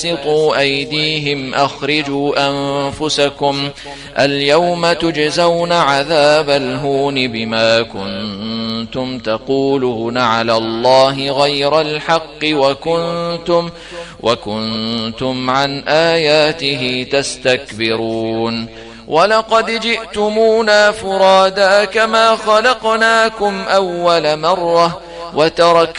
باسطوا أيديهم أخرجوا أنفسكم اليوم تجزون عذاب الهون بما كنتم تقولون على الله غير الحق وكنتم عن آياته تستكبرون ولقد جئتمونا فرادا كما خلقناكم أول مرة وتركتم